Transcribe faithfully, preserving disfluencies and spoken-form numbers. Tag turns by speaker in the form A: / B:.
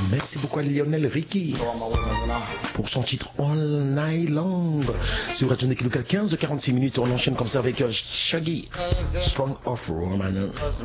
A: Merci beaucoup à Lionel Ricky pour son titre All Night Long sur Radio Nick Local. Quinze heures quarante-six minutes, on enchaîne comme ça avec Shaggy, Strong of Roman.